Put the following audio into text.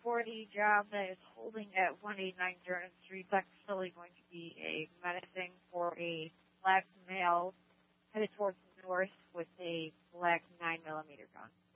for the job that is holding at 189 Durham Street, that's still going to be a menacing for a black male headed towards the north with a black 9mm gun.